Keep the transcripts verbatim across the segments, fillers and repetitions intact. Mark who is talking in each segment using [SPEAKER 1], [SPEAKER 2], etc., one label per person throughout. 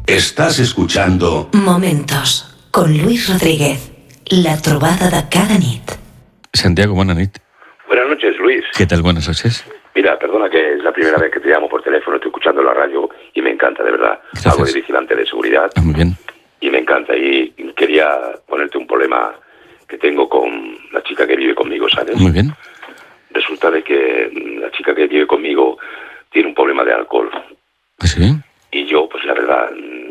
[SPEAKER 1] Estás escuchando
[SPEAKER 2] Momentos con Luis Rodríguez, la trobada de cada nit.
[SPEAKER 3] Santiago, buenas noches.
[SPEAKER 4] Buenas noches, Luis.
[SPEAKER 3] ¿Qué tal? Buenas noches.
[SPEAKER 4] Mira, perdona que es la primera vez que te llamo por teléfono, estoy escuchando la radio y me encanta, de verdad.
[SPEAKER 3] Gracias.
[SPEAKER 4] Algo de vigilante de seguridad.
[SPEAKER 3] Ah, muy bien.
[SPEAKER 4] Y me encanta. Y quería ponerte un problema que tengo con la chica que vive conmigo, ¿sabes?
[SPEAKER 3] Muy bien.
[SPEAKER 4] Resulta de que la chica que vive conmigo tiene un problema de alcohol.
[SPEAKER 3] ¿Ah, sí?
[SPEAKER 4] Y yo, pues la verdad,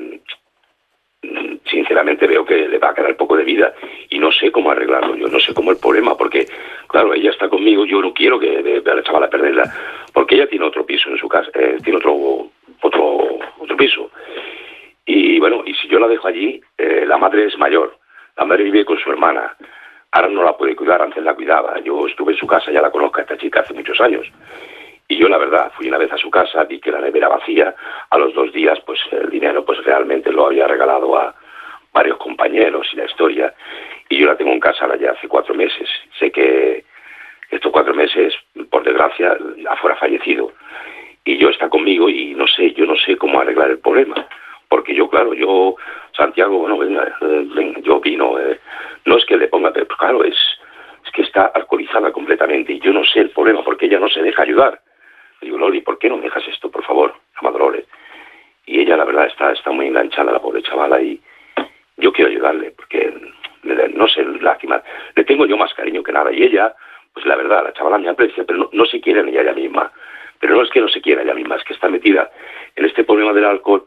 [SPEAKER 4] sinceramente veo que le va a quedar poco de vida y no sé cómo arreglarlo, yo no sé cómo el problema, porque claro, ella está conmigo, yo no quiero que vea a la chavala perderla, porque ella tiene otro piso en su casa, eh, tiene otro otro otro piso. Y bueno, y si yo la dejo allí, eh, la madre es mayor, la madre vive con su hermana, ahora no la puede cuidar, antes la cuidaba, yo estuve en su casa, ya la conozco a esta chica hace muchos años. Y yo, la verdad, fui una vez a su casa, vi que la nevera vacía. A los dos días, pues el dinero pues realmente lo había regalado a varios compañeros y la historia. Y yo la tengo en casa ahora ya hace cuatro meses. Sé que estos cuatro meses, por desgracia, afuera ha fallecido. Y yo está conmigo y no sé, yo no sé cómo arreglar el problema. Porque yo, claro, yo, Santiago, bueno, venga, venga yo vino. Eh, no es que le ponga, pero claro, es, es que está alcoholizada completamente. Y yo no sé el problema porque ella no se deja ayudar. Digo, Loli, ¿por qué no dejas esto, por favor? Llamado Loli. Y ella, la verdad, está, está muy enganchada, la pobre chavala, y yo quiero ayudarle, porque, no sé, lástima. Le tengo yo más cariño que nada. Y ella, pues la verdad, la chavala me aprecia, pero no, no se quiere ni ella misma. Pero no es que no se quiera ella misma, es que está metida en este problema del alcohol.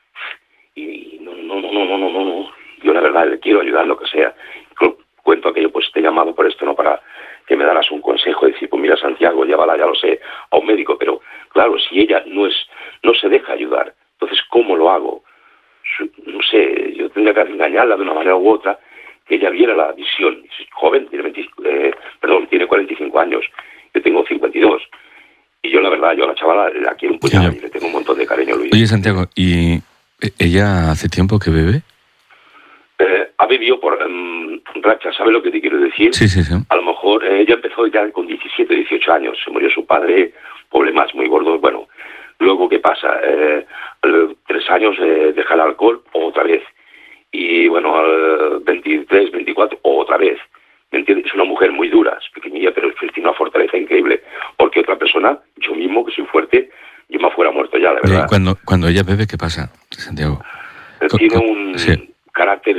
[SPEAKER 4] Y no, no, no, no, no, no, no, no. Yo, la verdad, le quiero ayudar, lo que sea. Cuento aquello, pues te he llamado por esto, no para que me daras un consejo, decir, pues mira, Santiago, llévala, ya lo sé, a un médico, pero claro, si ella no es, no se deja ayudar, entonces, ¿cómo lo hago? No sé, yo tendría que engañarla de una manera u otra, que ella viera la visión. Es joven, tiene veinte, eh, perdón, tiene cuarenta y cinco años, yo tengo cincuenta y dos, y yo la verdad, yo a la chavala la quiero un puñado y le tengo un montón de cariño, Luis.
[SPEAKER 3] Oye, Santiago, ¿y ella hace tiempo que bebe?
[SPEAKER 4] Eh, ha bebido por um, racha, ¿sabes lo que te quiero decir?
[SPEAKER 3] Sí, sí, sí.
[SPEAKER 4] A lo mejor eh, ella empezó ya con diecisiete, dieciocho años, se murió su padre, problemas muy gordos, bueno, luego ¿qué pasa? Eh, tres años eh, deja el alcohol, otra vez, y bueno, eh, veintitrés, veinticuatro, otra vez, ¿me entiendes? Es una mujer muy dura, es pequeñilla, pero tiene una fortaleza increíble, porque otra persona, yo mismo, que soy fuerte, yo me fuera muerto ya, la verdad.
[SPEAKER 3] ¿Y cuando, cuando ella bebe, qué pasa, Santiago?
[SPEAKER 4] Eh, tiene un... Sí. carácter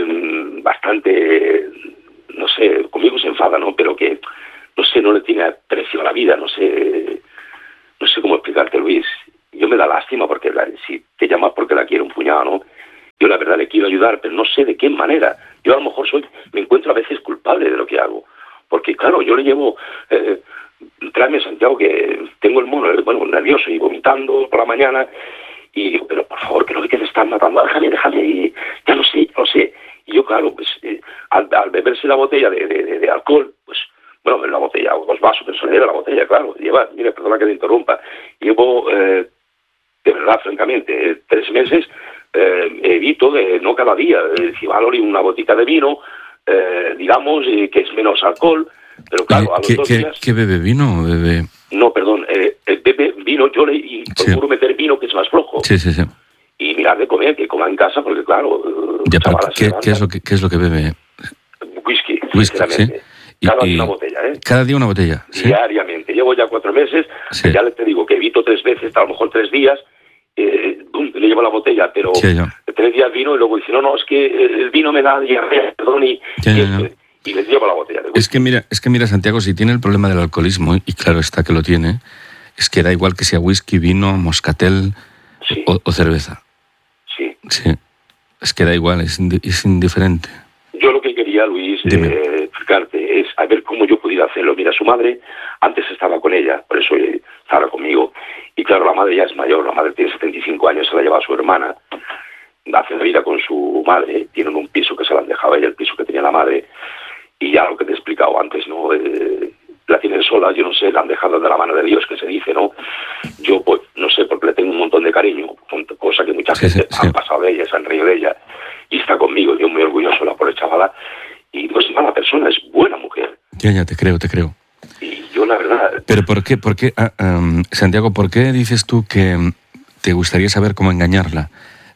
[SPEAKER 4] bastante, no sé, conmigo se enfada, ¿no? Pero que, no sé, no le tiene aprecio a la vida, no sé, no sé cómo explicarte, Luis. Yo me da lástima porque la, si te llamas porque la quiero un puñado, ¿no? Yo la verdad le quiero ayudar, pero no sé de qué manera. Yo a lo mejor soy, me encuentro a veces culpable de lo que hago. Porque claro, yo le llevo, eh, tráeme Santiago que tengo el mono, bueno, nervioso y vomitando por la mañana. Y digo, pero por favor, que no ve que te están matando, déjame, déjame, y ya lo sé, ya lo sé. Y yo, claro, pues eh, al, al beberse la botella de, de, de, de alcohol, pues, bueno, la botella, o dos vasos, pero se le da la botella, claro, lleva, mire, perdona que te interrumpa, llevo, eh, de verdad, francamente, eh, tres meses, eh, evito de, no cada día, eh, decir, valor y una botita de vino, eh, digamos, eh, que es menos alcohol, pero claro, a los
[SPEAKER 3] ¿Qué,
[SPEAKER 4] dos
[SPEAKER 3] qué,
[SPEAKER 4] días...
[SPEAKER 3] ¿Qué bebe vino o bebe...?
[SPEAKER 4] No, perdón, eh, bebe vino, yo le y procuro sí. meter vino que es más flojo.
[SPEAKER 3] Sí, sí, sí.
[SPEAKER 4] Y mirar de comer, que coma en casa, porque claro...
[SPEAKER 3] Ya, pero ¿qué, ¿qué, es lo que, ¿qué es lo que bebe?
[SPEAKER 4] Whisky,
[SPEAKER 3] Whisky, sí. Y,
[SPEAKER 4] cada día
[SPEAKER 3] y
[SPEAKER 4] una botella, ¿eh?
[SPEAKER 3] Cada día una botella, ¿sí?
[SPEAKER 4] Diariamente. Llevo ya cuatro meses, sí. Ya te digo que evito tres veces, a lo mejor tres días, eh, boom, le llevo la botella, pero
[SPEAKER 3] sí,
[SPEAKER 4] tres días vino y luego dice, no, no, es que el vino me da diarrea, perdón, y...
[SPEAKER 3] Sí,
[SPEAKER 4] y,
[SPEAKER 3] no.
[SPEAKER 4] Este, y les llevo la botella de whisky.
[SPEAKER 3] Es que mira, es que mira, Santiago, si tiene el problema del alcoholismo, y claro está que lo tiene, es que da igual que sea whisky, vino, moscatel
[SPEAKER 4] sí.
[SPEAKER 3] o, o cerveza.
[SPEAKER 4] Sí.
[SPEAKER 3] Sí. Es que da igual, es, indi- es indiferente.
[SPEAKER 4] Yo lo que quería, Luis, eh, explicarte es a ver cómo yo pudiera hacerlo. Mira, su madre antes estaba con ella, por eso estaba conmigo. Y claro, la madre ya es mayor, la madre tiene setenta y cinco años, se la lleva a su hermana. Hace la vida con su madre, tienen un piso que se la han dejado a ella, el piso que tenía la madre. Y ya lo que te he explicado antes, ¿no? Eh, la tienen sola, yo no sé, la han dejado de la mano de Dios, que se dice, ¿no? Yo, pues, no sé, porque le tengo un montón de cariño, cosa que mucha
[SPEAKER 3] sí,
[SPEAKER 4] gente
[SPEAKER 3] sí, sí.
[SPEAKER 4] ha pasado de ella, se han reído de ella, y está conmigo, yo muy orgulloso, la pobre chavala, y no es mala persona, es buena mujer.
[SPEAKER 3] Ya, ya, te creo, te creo.
[SPEAKER 4] Y yo, la verdad...
[SPEAKER 3] Pero ¿por qué, por qué ah, um, Santiago, por qué dices tú que te gustaría saber cómo engañarla?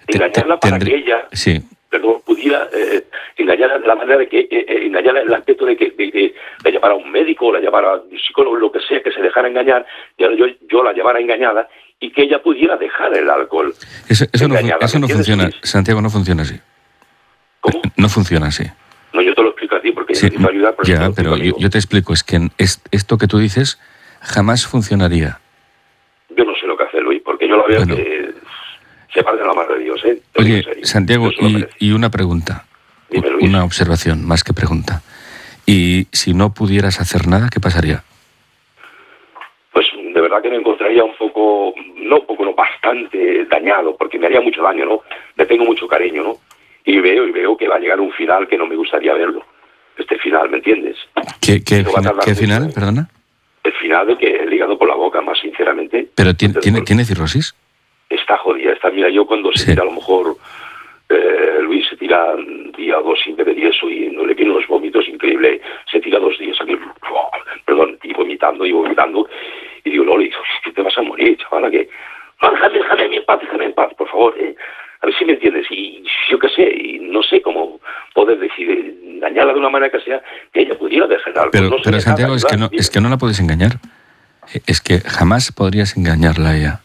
[SPEAKER 4] engañarla para que ella,
[SPEAKER 3] sí.
[SPEAKER 4] perdón, pudiera eh, engañarla de la manera de que, eh, engañarla en el aspecto de que, de que la llevara a un médico, la llevara a un psicólogo, lo que sea, que se dejara engañar, y yo, yo la llevara engañada y que ella pudiera dejar el alcohol.
[SPEAKER 3] Eso, eso no, eso no funciona, Luis? Santiago, no funciona así.
[SPEAKER 4] ¿Cómo?
[SPEAKER 3] No funciona así.
[SPEAKER 4] No, yo te lo explico a ti porque sí, yo necesito ayudar. Por
[SPEAKER 3] ya, pero yo, yo te explico, es que es, esto que tú dices jamás funcionaría.
[SPEAKER 4] Yo no sé lo que hacer, Luis, porque yo lo veo bueno. que se parte de la madre de Dios, ¿eh?
[SPEAKER 3] Oye, Santiago, y, y una pregunta, Dime, una observación, más que pregunta. Y si no pudieras hacer nada, ¿qué pasaría?
[SPEAKER 4] Pues de verdad que me encontraría un poco, no un poco, no, bastante dañado, porque me haría mucho daño, ¿no? Le tengo mucho cariño, ¿no? Y veo, y veo que va a llegar un final que no me gustaría verlo. Este final, ¿me entiendes?
[SPEAKER 3] ¿Qué, qué, final, ¿qué final, mucho, perdona?
[SPEAKER 4] El final de que el hígado por la boca, más sinceramente.
[SPEAKER 3] ¿Pero tiene, ¿tiene, ¿tiene cirrosis?
[SPEAKER 4] Está jodida, está, mira, yo cuando se sí. tira a lo mejor, eh, Luis se tira un día o dos sin beber y eso, y no le vienen unos vómitos increíbles, se tira dos días aquí, perdón, y vomitando y vomitando, y digo, Loli, que te vas a morir, chavala, que, no, déjame, déjame en paz, déjame en paz, por favor, eh. A ver si me entiendes, y yo qué sé, y no sé cómo poder decir, engañarla de una manera que sea, que ella pudiera dejar algo.
[SPEAKER 3] Pero,
[SPEAKER 4] no
[SPEAKER 3] pero Santiago, es que, no, es que no la puedes engañar. Es que jamás podrías engañarla a ella.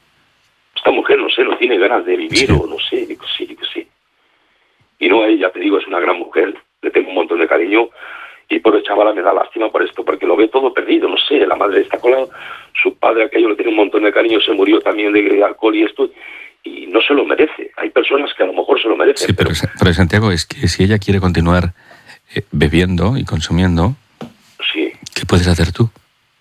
[SPEAKER 4] Esta mujer, no sé, no tiene ganas de vivir, sí. o no sé, yo qué sé, yo qué sé. Y no, ella, te digo, es una gran mujer, le tengo un montón de cariño, y por el chavala me da lástima por esto, porque lo ve todo perdido, no sé, la madre está colada, su padre aquello le tiene un montón de cariño, se murió también de alcohol y esto, y no se lo merece. Hay personas que a lo mejor se lo merecen.
[SPEAKER 3] Sí, pero, pero, pero Santiago, es que si ella quiere continuar eh, bebiendo y consumiendo,
[SPEAKER 4] sí.
[SPEAKER 3] ¿qué puedes hacer tú?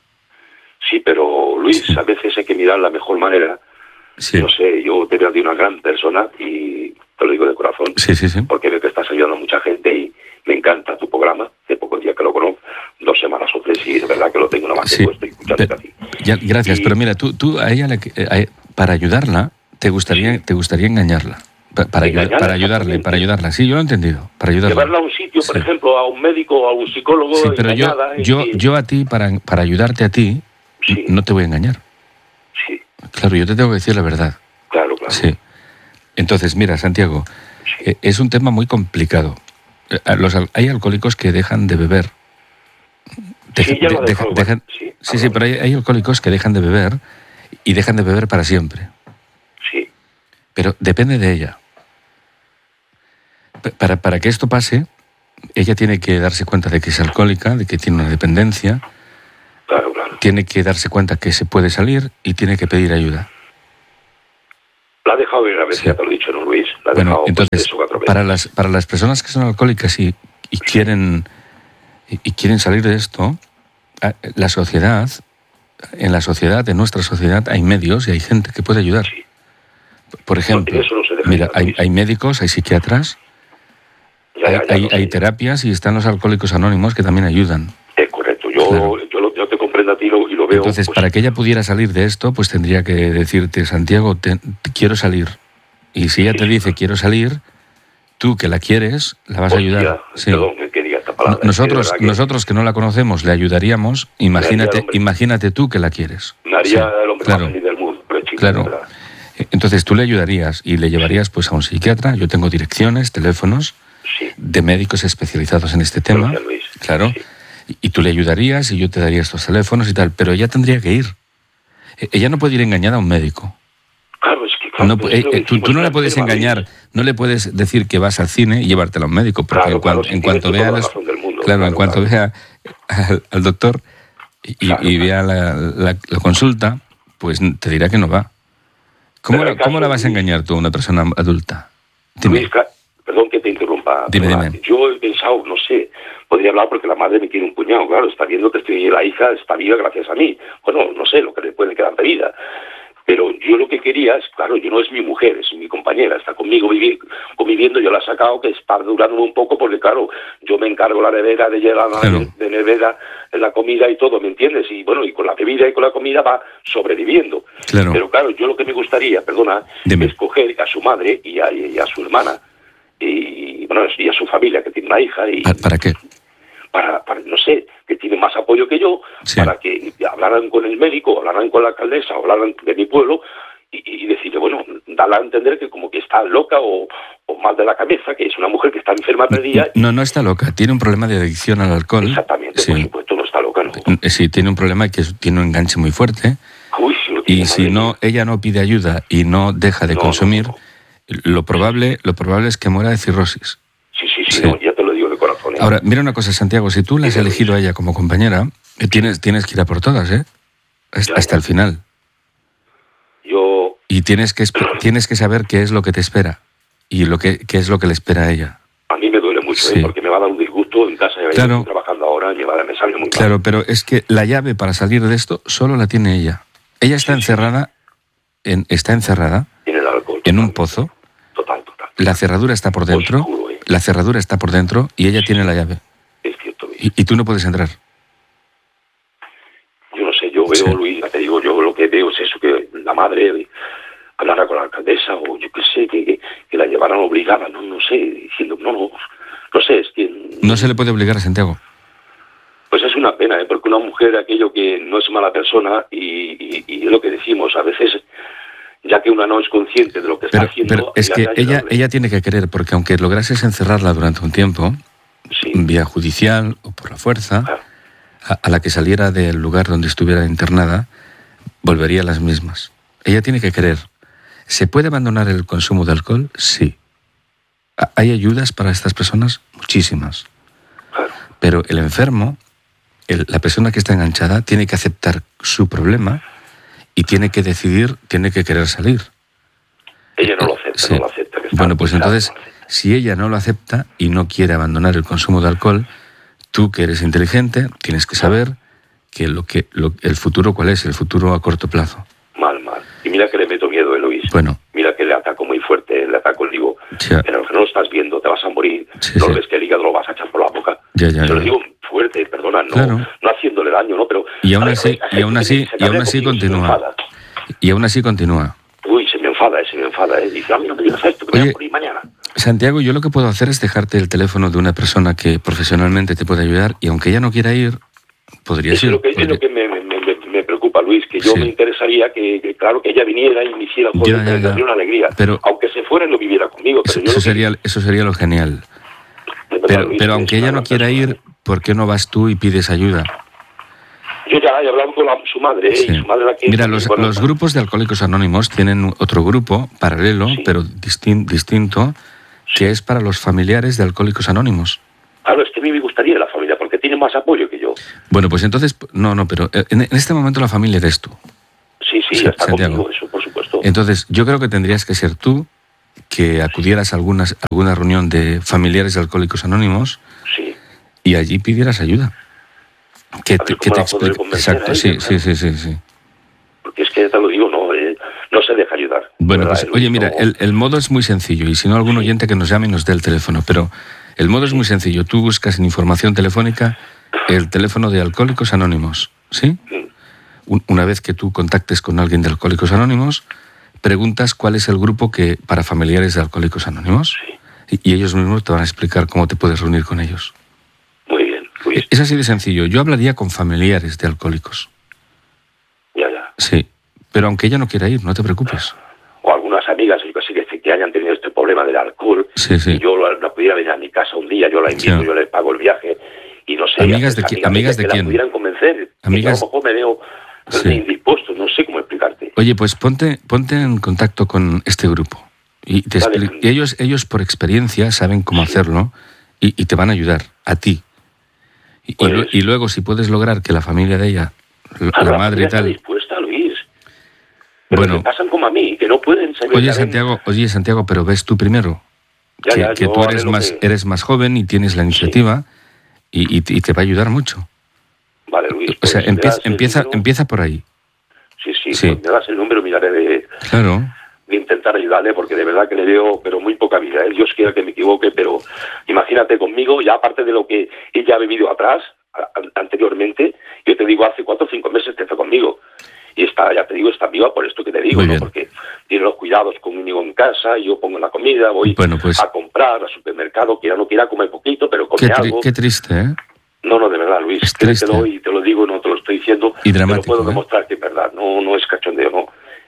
[SPEAKER 4] Sí, pero Luis, sí. a veces hay que mirar la mejor manera.
[SPEAKER 3] Sí.
[SPEAKER 4] No sé, yo te veo de una gran persona y te lo digo de corazón.
[SPEAKER 3] Sí, sí, sí.
[SPEAKER 4] Porque veo que estás ayudando a mucha gente y me encanta tu programa. Hace pocos días que lo conozco, dos semanas o tres, y de verdad que lo tengo nada más que puesto y escuchándote a ti.
[SPEAKER 3] Ya, gracias,
[SPEAKER 4] y...
[SPEAKER 3] pero mira, tú, tú a ella, le, a, para ayudarla, te gustaría, sí. te gustaría engañarla. Para, para, ayudar, para ayudarle, para ayudarla. Sí, yo lo he entendido. Para ayudarla.
[SPEAKER 4] Llevarla a un sitio, por sí. ejemplo, a un médico o a un psicólogo.
[SPEAKER 3] Sí, pero yo, yo, y... yo a ti, para, para ayudarte a ti, sí. no te voy a engañar.
[SPEAKER 4] Sí.
[SPEAKER 3] Claro, yo te tengo que decir la verdad.
[SPEAKER 4] Claro, claro.
[SPEAKER 3] Sí. Entonces, mira, Santiago, sí. es un tema muy complicado. Los, hay alcohólicos que dejan de beber. Deja,
[SPEAKER 4] sí, ya lo
[SPEAKER 3] de, deja, dejan, sí, sí, sí, pero hay, hay alcohólicos que dejan de beber y dejan de beber para siempre.
[SPEAKER 4] Sí.
[SPEAKER 3] Pero depende de ella. Para, para que esto pase, ella tiene que darse cuenta de que es alcohólica, de que tiene una dependencia.
[SPEAKER 4] Claro, claro.
[SPEAKER 3] Tiene que darse cuenta que se puede salir y tiene que pedir ayuda.
[SPEAKER 4] La ha dejado ir a veces, sí. ya te lo he dicho, ¿no, Luis? La ha
[SPEAKER 3] bueno,
[SPEAKER 4] dejado
[SPEAKER 3] entonces,
[SPEAKER 4] tres o cuatro veces.
[SPEAKER 3] Para las, para las personas que son alcohólicas y, y, sí. quieren, y, y quieren salir de esto, la sociedad, en la sociedad, en nuestra sociedad, hay medios y hay gente que puede ayudar.
[SPEAKER 4] Sí.
[SPEAKER 3] Por ejemplo,
[SPEAKER 4] no, eso no se deja
[SPEAKER 3] mira,
[SPEAKER 4] ir,
[SPEAKER 3] hay, hay médicos, hay psiquiatras,
[SPEAKER 4] ya, ya, ya
[SPEAKER 3] hay,
[SPEAKER 4] no
[SPEAKER 3] hay terapias y están los alcohólicos anónimos que también ayudan.
[SPEAKER 4] Es correcto, yo, claro. yo, lo, yo te comprendo a ti y lo, y lo veo.
[SPEAKER 3] Entonces, pues... para que ella pudiera salir de esto, pues tendría que decirte, Santiago, te, te quiero salir. Y si ella te dice quiero salir, tú que la quieres, la vas
[SPEAKER 4] Hostia,
[SPEAKER 3] a ayudar. Sí.
[SPEAKER 4] Perdón, me quería esta palabra.
[SPEAKER 3] Nosotros,
[SPEAKER 4] que...
[SPEAKER 3] nosotros que no la conocemos, le ayudaríamos. Imagínate, imagínate tú que la quieres.
[SPEAKER 4] Me haría
[SPEAKER 3] sí,
[SPEAKER 4] el hombre
[SPEAKER 3] claro,
[SPEAKER 4] más feliz del mundo. Pero chico,
[SPEAKER 3] claro.
[SPEAKER 4] ¿verdad?
[SPEAKER 3] Entonces tú le ayudarías y le llevarías pues a un psiquiatra. Yo tengo direcciones, teléfonos
[SPEAKER 4] sí.
[SPEAKER 3] de médicos especializados en este tema.
[SPEAKER 4] Gracias, Luis.
[SPEAKER 3] Claro. Sí. Y tú le ayudarías y yo te daría estos teléfonos y tal. Pero ella tendría que ir. Ella no puede ir engañada a un médico.
[SPEAKER 4] Claro, es que claro,
[SPEAKER 3] no, eh, eh, tú, tú no le puedes engañar, no le puedes decir que vas al cine y llevártela a un médico, porque
[SPEAKER 4] claro,
[SPEAKER 3] en, cuan,
[SPEAKER 4] claro,
[SPEAKER 3] en cuanto vea los,
[SPEAKER 4] mundo,
[SPEAKER 3] claro,
[SPEAKER 4] claro,
[SPEAKER 3] en cuanto
[SPEAKER 4] claro.
[SPEAKER 3] vea al, al doctor y, claro, y vea la, la, la consulta, pues te dirá que no va. ¿Cómo, la, ¿cómo la vas a engañar tú a una persona adulta? Dime.
[SPEAKER 4] Luis, perdón que te interrumpa.
[SPEAKER 3] Dime, dime.
[SPEAKER 4] Yo he pensado, no sé, podría hablar porque la madre me quiere un puñado, claro, está viendo que estoy, la hija está viva gracias a mí. Bueno, no sé lo que le puede quedar de vida. Pero yo lo que quería es, claro, yo no es mi mujer, es mi compañera, está conmigo vivir, conviviendo, yo la he sacado, que está durándome un poco, porque claro, yo me encargo la nevera, de llevar la claro. de nevera, la comida y todo, ¿me entiendes? Y bueno, y con la bebida y con la comida va sobreviviendo.
[SPEAKER 3] Claro.
[SPEAKER 4] Pero claro, yo lo que me gustaría, perdona,
[SPEAKER 3] Dime.
[SPEAKER 4] es coger a su madre y a, y a su hermana, y bueno, y a su familia, que tiene una hija. Y,
[SPEAKER 3] ¿Para qué?
[SPEAKER 4] Para, para, no sé, que tiene más apoyo que yo,
[SPEAKER 3] sí.
[SPEAKER 4] para que hablaran con el médico, hablaran con la alcaldesa, hablaran de mi pueblo y, y decirle, bueno, darle a entender que como que está loca o, o mal de la cabeza, que es una mujer que está enferma perdida.
[SPEAKER 3] No, no está loca, tiene un problema de adicción al alcohol.
[SPEAKER 4] Exactamente,
[SPEAKER 3] sí.
[SPEAKER 4] Por supuesto, no está loca, ¿no?
[SPEAKER 3] Sí, tiene un problema que tiene un enganche muy fuerte.
[SPEAKER 4] Uy, si lo
[SPEAKER 3] y si no, ella no pide ayuda y no deja de
[SPEAKER 4] no,
[SPEAKER 3] consumir,
[SPEAKER 4] no, no.
[SPEAKER 3] lo probable lo probable es que muera de cirrosis.
[SPEAKER 4] Sí, sí, sí,
[SPEAKER 3] sí.
[SPEAKER 4] No, ya te lo digo de corazón. ¿eh?
[SPEAKER 3] Ahora, mira una cosa, Santiago, si tú la has
[SPEAKER 4] sí,
[SPEAKER 3] elegido a ella como compañera, tienes, tienes que ir a por todas, ¿eh? Hasta,
[SPEAKER 4] ya,
[SPEAKER 3] hasta
[SPEAKER 4] ya.
[SPEAKER 3] el final.
[SPEAKER 4] Yo...
[SPEAKER 3] Y tienes que, tienes que saber qué es lo que te espera y lo que, qué es lo que le espera a ella.
[SPEAKER 4] A mí me duele mucho,
[SPEAKER 3] Sí.
[SPEAKER 4] ¿eh? Porque me va a dar un disgusto en casa. Ya
[SPEAKER 3] Claro.
[SPEAKER 4] estoy trabajando ahora, me, va a, me sale muy mal.
[SPEAKER 3] Claro, pero es que la llave para salir de esto solo la tiene ella. Ella está
[SPEAKER 4] Sí, sí.
[SPEAKER 3] encerrada, en, está encerrada
[SPEAKER 4] Tiene el alcohol.
[SPEAKER 3] en un
[SPEAKER 4] total.
[SPEAKER 3] pozo.
[SPEAKER 4] Total, total.
[SPEAKER 3] La cerradura está por dentro,
[SPEAKER 4] Oscuro, ¿eh?
[SPEAKER 3] la cerradura está por dentro y ella tiene la llave.
[SPEAKER 4] Es cierto, Luis.
[SPEAKER 3] Y, y tú no puedes entrar.
[SPEAKER 4] Yo no sé, yo veo,
[SPEAKER 3] Sí.
[SPEAKER 4] Luis, ya te digo, yo lo que veo es eso, que la madre hablara con la alcaldesa o yo qué sé, que, que, que la llevaran obligada, no, no sé, diciendo, no, no, no sé, es que...
[SPEAKER 3] No se le puede obligar a Santiago.
[SPEAKER 4] Pues es una pena, ¿eh? Porque una mujer, aquello que no es mala persona y, y, y es lo que decimos, a veces, ya que una no es consciente de lo que está
[SPEAKER 3] Pero,
[SPEAKER 4] haciendo...
[SPEAKER 3] pero es
[SPEAKER 4] ya
[SPEAKER 3] que
[SPEAKER 4] sea
[SPEAKER 3] ella,
[SPEAKER 4] ayudarle.
[SPEAKER 3] ella tiene que querer, porque aunque lograses encerrarla durante un tiempo,
[SPEAKER 4] Sí,
[SPEAKER 3] vía judicial o por la fuerza,
[SPEAKER 4] claro.
[SPEAKER 3] a, a la que saliera del lugar donde estuviera internada, volvería a las mismas. Ella tiene que querer. ¿Se puede abandonar el consumo de alcohol? Sí. A- ¿Hay ayudas para estas personas? Muchísimas.
[SPEAKER 4] Claro.
[SPEAKER 3] Pero el enfermo, el- la persona que está enganchada, tiene que aceptar su problema y tiene que decidir, tiene que querer salir.
[SPEAKER 4] Ella no lo acepta,
[SPEAKER 3] Sí.
[SPEAKER 4] no lo acepta. que está
[SPEAKER 3] Bueno, pues
[SPEAKER 4] alcoholizada,
[SPEAKER 3] entonces,
[SPEAKER 4] no lo acepta.
[SPEAKER 3] si ella no lo acepta y no quiere abandonar el consumo de alcohol, tú que eres inteligente, tienes que saber que lo que lo- el futuro, ¿cuál es? El futuro a corto plazo.
[SPEAKER 4] Mal, mal. Y mira que le meto miedo, ¿eh, Luis?
[SPEAKER 3] Bueno,
[SPEAKER 4] Mira que le ataco muy fuerte, le ataco, le digo,
[SPEAKER 3] Sí.
[SPEAKER 4] pero que no lo estás viendo, te vas a morir,
[SPEAKER 3] Sí,
[SPEAKER 4] no
[SPEAKER 3] sí.
[SPEAKER 4] ves que el hígado lo vas a echar por la boca.
[SPEAKER 3] Ya, ya,
[SPEAKER 4] Se lo
[SPEAKER 3] ya.
[SPEAKER 4] digo fuerte, perdona, no,
[SPEAKER 3] Claro.
[SPEAKER 4] no haciéndole daño, ¿no? Pero
[SPEAKER 3] Y aún
[SPEAKER 4] a ver,
[SPEAKER 3] así-
[SPEAKER 4] hay
[SPEAKER 3] y
[SPEAKER 4] gente
[SPEAKER 3] aún
[SPEAKER 4] que
[SPEAKER 3] así-
[SPEAKER 4] se
[SPEAKER 3] y aún
[SPEAKER 4] cabrea
[SPEAKER 3] así
[SPEAKER 4] conmigo, se me
[SPEAKER 3] continúa.
[SPEAKER 4] enfada.
[SPEAKER 3] y aún así continúa.
[SPEAKER 4] Uy, se me enfada, eh, se me enfada, ¿eh? Dice, a mí no me digas esto, que me voy
[SPEAKER 3] Oye,
[SPEAKER 4] a morir mañana.
[SPEAKER 3] Santiago, yo lo que puedo hacer es dejarte el teléfono de una persona que profesionalmente te puede ayudar y aunque ella no quiera ir, podría
[SPEAKER 4] Eso
[SPEAKER 3] ir.
[SPEAKER 4] es lo que, es
[SPEAKER 3] podría-
[SPEAKER 4] lo que me, me, me, me preocupa, Luis, que yo
[SPEAKER 3] Sí.
[SPEAKER 4] me interesaría que, que, claro, que ella viniera y me hiciera
[SPEAKER 3] Ya,
[SPEAKER 4] joder,
[SPEAKER 3] ya,
[SPEAKER 4] que me
[SPEAKER 3] ya.
[SPEAKER 4] daría una alegría.
[SPEAKER 3] Pero-
[SPEAKER 4] Aunque se fuera y no viviera conmigo. Pero
[SPEAKER 3] Eso,
[SPEAKER 4] yo lo
[SPEAKER 3] eso
[SPEAKER 4] que-
[SPEAKER 3] sería, eso sería lo genial.
[SPEAKER 4] de verdad,
[SPEAKER 3] Pero,
[SPEAKER 4] Luis,
[SPEAKER 3] pero
[SPEAKER 4] es
[SPEAKER 3] aunque
[SPEAKER 4] una
[SPEAKER 3] ella no
[SPEAKER 4] gran
[SPEAKER 3] quiera
[SPEAKER 4] persona.
[SPEAKER 3] ir, ¿por qué no vas tú y pides ayuda?
[SPEAKER 4] Yo ya he hablado con la- su madre, ¿eh?
[SPEAKER 3] Sí.
[SPEAKER 4] Y su madre la que...
[SPEAKER 3] Mira, los,
[SPEAKER 4] bueno,
[SPEAKER 3] los grupos de Alcohólicos Anónimos tienen otro grupo paralelo,
[SPEAKER 4] Sí.
[SPEAKER 3] pero distin- distinto, que es para los familiares de Alcohólicos Anónimos.
[SPEAKER 4] Claro, es que a mí me gustaría la familia, porque tiene más apoyo que yo.
[SPEAKER 3] Bueno, pues entonces, no, no, pero en, en este momento la familia eres tú.
[SPEAKER 4] Sí, sí,
[SPEAKER 3] Sí,
[SPEAKER 4] está
[SPEAKER 3] Santiago.
[SPEAKER 4] conmigo, eso por supuesto.
[SPEAKER 3] Entonces, yo creo que tendrías que ser tú que acudieras a algunas, alguna reunión de familiares de Alcohólicos Anónimos
[SPEAKER 4] Sí.
[SPEAKER 3] y allí pidieras ayuda. Que
[SPEAKER 4] A
[SPEAKER 3] te,
[SPEAKER 4] ver
[SPEAKER 3] que
[SPEAKER 4] cómo
[SPEAKER 3] te
[SPEAKER 4] la podré
[SPEAKER 3] explique.
[SPEAKER 4] convencer
[SPEAKER 3] Exacto,
[SPEAKER 4] a
[SPEAKER 3] sí,
[SPEAKER 4] ella,
[SPEAKER 3] sí,
[SPEAKER 4] claro.
[SPEAKER 3] sí, sí, sí.
[SPEAKER 4] Porque es que ya te lo digo, no, eh, no se deja ayudar.
[SPEAKER 3] Bueno,
[SPEAKER 4] ¿Verdad,
[SPEAKER 3] pues,
[SPEAKER 4] Luis?
[SPEAKER 3] oye, mira,
[SPEAKER 4] No-
[SPEAKER 3] el, el modo es muy sencillo, y si no, algún oyente que nos llame y nos dé el teléfono, pero el modo es muy sencillo. Tú buscas en información telefónica el teléfono de Alcohólicos Anónimos, ¿sí?
[SPEAKER 4] Mm.
[SPEAKER 3] Un- Una vez que tú contactes con alguien de Alcohólicos Anónimos, preguntas cuál es el grupo que para familiares de Alcohólicos Anónimos, y, y ellos mismos te van a explicar cómo te puedes reunir con ellos.
[SPEAKER 4] Muy bien, Luis.
[SPEAKER 3] Es así de sencillo. Yo hablaría con familiares de alcohólicos,
[SPEAKER 4] Ya, ya.
[SPEAKER 3] sí, pero aunque ella no quiera ir, no te preocupes.
[SPEAKER 4] O algunas amigas, yo que sé, que, que hayan tenido este problema del alcohol,
[SPEAKER 3] Sí, sí.
[SPEAKER 4] y yo la, la pudiera venir a mi casa un día, yo la invito,
[SPEAKER 3] Sí.
[SPEAKER 4] yo le pago el viaje, y no sé...
[SPEAKER 3] ¿Amigas
[SPEAKER 4] hacer
[SPEAKER 3] de qui-
[SPEAKER 4] amigas
[SPEAKER 3] amigas de
[SPEAKER 4] que
[SPEAKER 3] quién?
[SPEAKER 4] la pudieran convencer, que
[SPEAKER 3] Amigas-
[SPEAKER 4] yo a lo mejor me veo
[SPEAKER 3] Sí.
[SPEAKER 4] indispuesto, no sé cómo explicarte.
[SPEAKER 3] Oye, pues ponte, ponte en contacto con este grupo. Y, te
[SPEAKER 4] Vale.
[SPEAKER 3] expli- y ellos, ellos por experiencia saben cómo
[SPEAKER 4] Sí.
[SPEAKER 3] hacerlo y, y te van a ayudar a ti. Y, y
[SPEAKER 4] Pues-
[SPEAKER 3] lu- y luego, si puedes lograr que la familia de ella, la,
[SPEAKER 4] Claro,
[SPEAKER 3] la madre y
[SPEAKER 4] familia está
[SPEAKER 3] tal...
[SPEAKER 4] dispuesta, Luis. Pero
[SPEAKER 3] Bueno.
[SPEAKER 4] que pasan como a mí, que no pueden saber.
[SPEAKER 3] Oye,
[SPEAKER 4] que
[SPEAKER 3] Santiago, oye, Santiago, pero ves tú primero.
[SPEAKER 4] Ya,
[SPEAKER 3] que
[SPEAKER 4] ya,
[SPEAKER 3] que
[SPEAKER 4] yo
[SPEAKER 3] tú
[SPEAKER 4] haré
[SPEAKER 3] eres
[SPEAKER 4] lo
[SPEAKER 3] más,
[SPEAKER 4] que-
[SPEAKER 3] eres más joven y tienes la iniciativa y, y te- y te va a ayudar mucho.
[SPEAKER 4] Vale, Luis.
[SPEAKER 3] O sea,
[SPEAKER 4] pues, me
[SPEAKER 3] empieza,
[SPEAKER 4] das el
[SPEAKER 3] empieza,
[SPEAKER 4] número.
[SPEAKER 3] empieza por ahí.
[SPEAKER 4] Sí, sí,
[SPEAKER 3] Sí.
[SPEAKER 4] pues me das el número, miraré de,
[SPEAKER 3] Claro.
[SPEAKER 4] de intentar ayudarle, porque de verdad que le veo, pero muy poca vida. ¿eh? Dios quiera que me equivoque, pero imagínate conmigo, ya aparte de lo que ella ha vivido atrás, a- a- anteriormente, yo te digo, hace cuatro o cinco meses que está conmigo. Y está, ya te digo, está viva por esto que te digo,
[SPEAKER 3] Muy
[SPEAKER 4] ¿no?
[SPEAKER 3] bien.
[SPEAKER 4] Porque tiene los cuidados conmigo en casa, yo pongo la comida, voy
[SPEAKER 3] Bueno, pues-
[SPEAKER 4] a comprar al supermercado, quiera o no quiera, comer poquito, pero come
[SPEAKER 3] Qué, tri-
[SPEAKER 4] algo.
[SPEAKER 3] qué triste, ¿eh?
[SPEAKER 4] No, no, de verdad, Luis,
[SPEAKER 3] Es
[SPEAKER 4] créetelo
[SPEAKER 3] triste.
[SPEAKER 4] y te lo digo, no te lo estoy diciendo,
[SPEAKER 3] Y
[SPEAKER 4] te lo
[SPEAKER 3] dramático,
[SPEAKER 4] puedo
[SPEAKER 3] ¿eh?
[SPEAKER 4] demostrar que es verdad, no, no es cachondeo, no. Es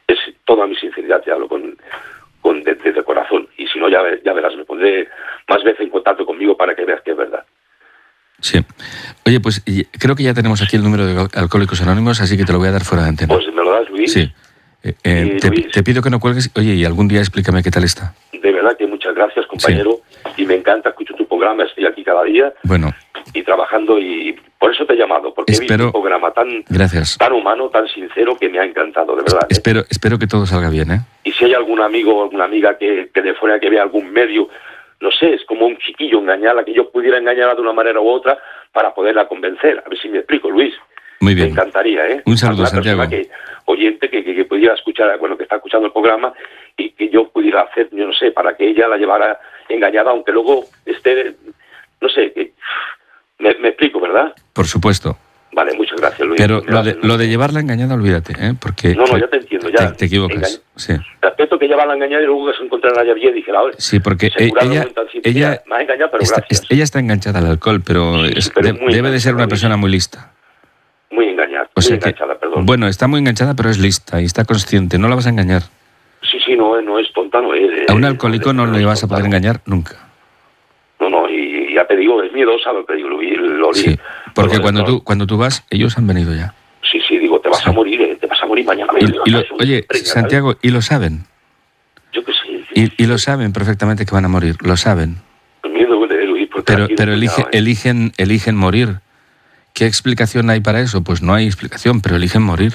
[SPEAKER 4] toda mi sinceridad te hablo con, con desde de, de corazón. Y si no, ya, ya verás, me pondré más veces en contacto conmigo para que veas que es verdad.
[SPEAKER 3] Sí. Oye, pues creo que ya tenemos aquí el número de Alcohólicos Anónimos, así que te lo voy a dar fuera de antena.
[SPEAKER 4] Pues me lo das, Luis.
[SPEAKER 3] Sí. Eh, eh, te,
[SPEAKER 4] Luis,
[SPEAKER 3] te pido que no cuelgues. Oye, y algún día explícame qué tal está.
[SPEAKER 4] De verdad que muchas gracias, compañero. Sí. Y me encanta, escucho tu programa, estoy aquí cada día.
[SPEAKER 3] Bueno.
[SPEAKER 4] Y trabajando, y por eso te he llamado, porque
[SPEAKER 3] espero,
[SPEAKER 4] he visto un programa tan,
[SPEAKER 3] gracias.
[SPEAKER 4] tan humano, tan sincero, que me ha encantado, de verdad.
[SPEAKER 3] Espero,
[SPEAKER 4] ¿eh?
[SPEAKER 3] espero que todo salga bien, ¿eh?
[SPEAKER 4] Y si hay algún amigo o alguna amiga que, que de fuera que vea algún medio, no sé, es como un chiquillo engañarla, que yo pudiera engañarla de una manera u otra para poderla convencer. A ver si me explico, Luis.
[SPEAKER 3] Muy bien.
[SPEAKER 4] Me encantaría, ¿eh?
[SPEAKER 3] Un saludo,
[SPEAKER 4] una
[SPEAKER 3] Santiago.
[SPEAKER 4] Que, oyente que, que, que pudiera escuchar, bueno, que está escuchando el programa y que yo pudiera hacer, yo no sé, para que ella la llevara engañada, aunque luego esté, no sé, que, me, me explico, ¿verdad?
[SPEAKER 3] Por supuesto.
[SPEAKER 4] Vale, muchas gracias, Luis.
[SPEAKER 3] Pero
[SPEAKER 4] gracias,
[SPEAKER 3] lo, de,
[SPEAKER 4] Luis.
[SPEAKER 3] lo de llevarla engañada, olvídate, ¿eh? Porque
[SPEAKER 4] no, no, ya te entiendo, ya.
[SPEAKER 3] Te, te equivocas,
[SPEAKER 4] engañ...
[SPEAKER 3] sí.
[SPEAKER 4] Respeto que llevarla engañada y luego que se encontrara ya bien, dije, la hora.
[SPEAKER 3] Sí, porque ella, ella,
[SPEAKER 4] me ha engañado, pero
[SPEAKER 3] está,
[SPEAKER 4] gracias.
[SPEAKER 3] ella está enganchada al alcohol, pero,
[SPEAKER 4] sí,
[SPEAKER 3] es,
[SPEAKER 4] pero
[SPEAKER 3] de, debe de ser una persona muy lista.
[SPEAKER 4] Muy engañada,
[SPEAKER 3] o sea
[SPEAKER 4] muy enganchada,
[SPEAKER 3] que,
[SPEAKER 4] perdón.
[SPEAKER 3] Bueno, está muy enganchada, pero es lista y está consciente. No la vas a engañar.
[SPEAKER 4] Sí, sí, no, no es tonta, no es.
[SPEAKER 3] A un alcohólico no, no, no le vas a poder engañar nunca.
[SPEAKER 4] No, no, y ya te digo, es miedosa lo que digo, Luis. Lo
[SPEAKER 3] sí, porque
[SPEAKER 4] lo,
[SPEAKER 3] cuando,
[SPEAKER 4] no.
[SPEAKER 3] tú, cuando tú vas, ellos han venido ya.
[SPEAKER 4] Sí, sí, digo, te vas sí. a morir, eh, te vas a morir mañana.
[SPEAKER 3] Y, y lo, oye, Santiago, ¿y lo saben?
[SPEAKER 4] Yo que sé. Sí,
[SPEAKER 3] y,
[SPEAKER 4] sí.
[SPEAKER 3] y lo saben perfectamente que van a morir, lo saben.
[SPEAKER 4] Miedo de Luis,
[SPEAKER 3] pero pero elige,
[SPEAKER 4] cuidado, eh.
[SPEAKER 3] eligen, eligen morir. ¿Qué explicación hay para eso? Pues no hay explicación, pero eligen morir.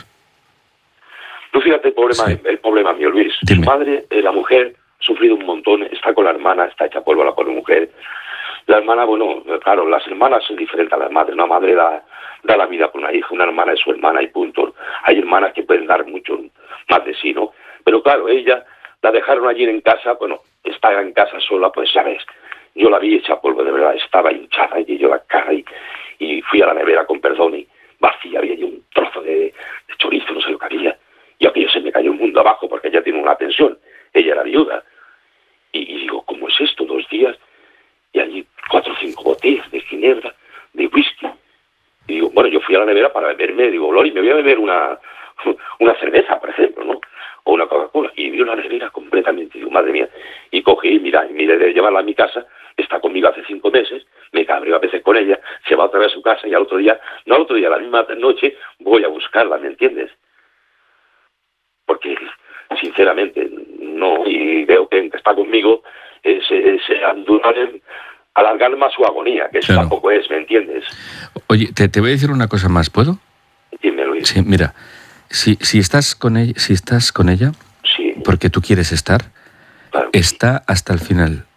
[SPEAKER 4] Tú fíjate el problema, sí. el problema mío, Luis.
[SPEAKER 3] Dime.
[SPEAKER 4] Su madre, eh, la mujer, ha sufrido un montón, está con la hermana, está hecha polvo la pobre mujer. La hermana, bueno, claro, las hermanas son diferentes a las madres. Una madre da, da la vida por una hija, una hermana es su hermana y punto. Hay hermanas que pueden dar mucho más de sí, ¿no? Pero claro, ella la dejaron allí en casa, bueno, está en casa sola, pues ya ves. Yo la vi hecha polvo, de verdad, estaba hinchada y yo la cara y, y fui a la nevera con perdón y vacía, había allí un trozo de, de chorizo, no sé lo que había. Y aquello se me cayó el mundo abajo porque ella tiene una pensión, ella era viuda. Y, y digo, ¿cómo es esto? Dos días y allí cuatro o cinco botellas de ginebra, de whisky. Y digo, bueno, yo fui a la nevera para beberme, digo, Lori, me voy a beber una, una cerveza, por ejemplo, ¿no? O una Coca-Cola. Y vi la nevera completamente, digo, madre mía. Y cogí, mira, y mire de llevarla a mi casa, está conmigo hace cinco meses, me cabreo a veces con ella, se va otra vez a su casa y al otro día, no al otro día, la misma noche, voy a buscarla, ¿me entiendes? Porque, sinceramente, no, y veo que está conmigo, eh, se, se andurar alargar más su agonía, que eso claro. tampoco es, ¿me entiendes?
[SPEAKER 3] Oye, te, te voy a decir una cosa más, ¿puedo?
[SPEAKER 4] Dime, Luis.
[SPEAKER 3] Sí, mira, si, si estás con ella, si estás con ella,
[SPEAKER 4] sí.
[SPEAKER 3] porque tú quieres estar,
[SPEAKER 4] claro
[SPEAKER 3] está sí. hasta el final.